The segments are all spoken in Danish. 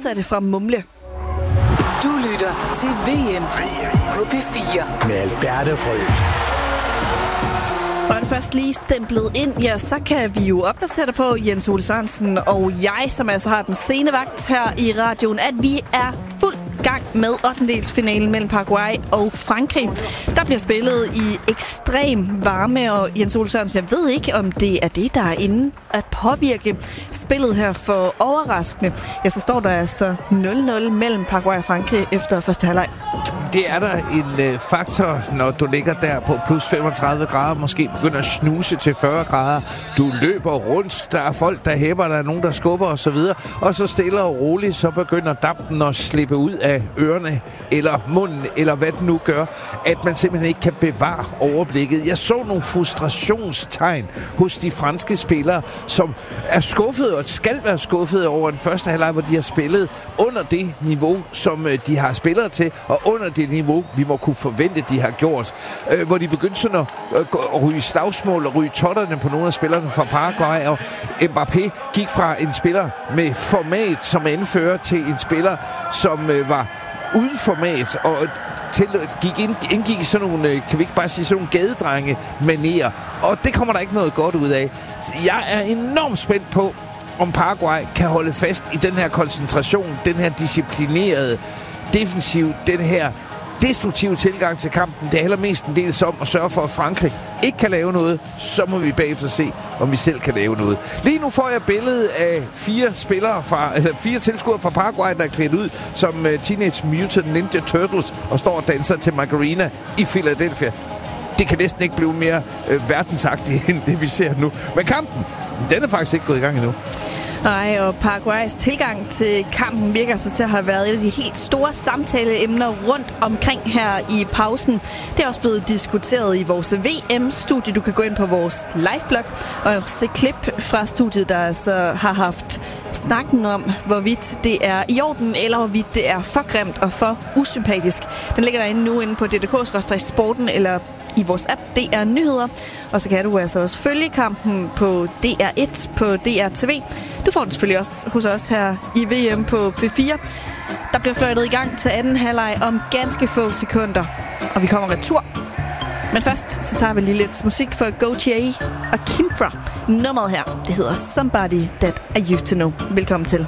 modsatte fra mumle. Du lytter til VM på P4 med Alberte Rød. Og er det først lige stemplet ind, ja, så kan vi jo opdatere dig på, Jens Ole Sørensen og jeg, som altså har den sene vagt her i radioen, at vi er fuld gang med 8-delsfinalen mellem Paraguay og Frankrig. Der bliver spillet i ekstrem varme, og Jens Ole Sørensen, jeg ved ikke, om det er det, der er inde at påvirke spillet her for overraskende. Ja, så står der altså 0-0 mellem Paraguay og Frankrig efter første halvleg. Det er der en faktor, når du ligger der på plus 35 grader, måske begynder at snuse til 40 grader. Du løber rundt, der er folk, der hæpper, der er nogen, der skubber osv. Og så stille og roligt, så begynder dampen at slippe ud af ørerne, eller munden, eller hvad den nu gør, at man simpelthen ikke kan bevare overblikket. Jeg så nogle frustrationstegn hos de franske spillere, som er skuffede og skal være skuffede over den første halvleg, hvor de har spillet under det niveau, som de har spillere til, og under det niveau, vi må kunne forvente, de har gjort. Hvor de begyndte sådan at ryge slagsmål og ryge totterne på nogle af spillerne fra Paraguay, og Mbappé gik fra en spiller med format som anfører til en spiller, som var uden format og indgik i sådan nogle, kan vi ikke bare sige, sådan nogle gadedrenge manerer. Og det kommer der ikke noget godt ud af. Jeg er enormt spændt på, om Paraguay kan holde fast i den her koncentration, den her disciplinerede defensiv, den her destruktive tilgang til kampen. Det handler mest en del om at sørge for, at Frankrig ikke kan lave noget. Så må vi bagefter se, om vi selv kan lave noget. Lige nu får jeg billedet af 4 tilskuere fra Paraguay, der er klædt ud som Teenage Mutant Ninja Turtles og står og danser til Macarena i Philadelphia. Det kan næsten ikke blive mere verdensagtigt end det, vi ser nu. Men kampen, den er faktisk ikke gået i gang endnu. Nej, og Paraguays tilgang til kampen virker sig til at have været et af de helt store samtaleemner rundt omkring her i pausen. Det er også blevet diskuteret i vores VM-studie. Du kan gå ind på vores liveblog og se klip fra studiet, der altså har haft snakken om, hvorvidt det er i orden, eller hvorvidt det er for grimt og for usympatisk. Den ligger derinde nu inde på DDK/sporten eller i vores app DR Nyheder. Og så kan du altså også følge kampen på DR1 på DR TV. Du får den selvfølgelig også hos os her i VM på P4. Der bliver fløjtet i gang til anden halvleg om ganske få sekunder. Og vi kommer retur. Men først så tager vi lige lidt musik for Gautier og Kimbra. Nummeret her, det hedder Somebody That I Used To Know. Velkommen til.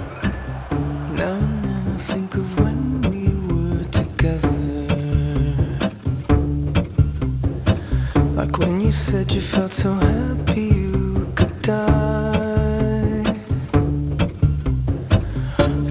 Like when you said you felt so happy